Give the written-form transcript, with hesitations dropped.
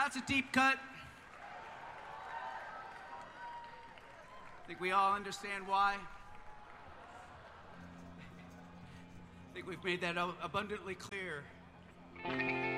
That's a deep cut. I think we all understand why. I think we've made that abundantly clear.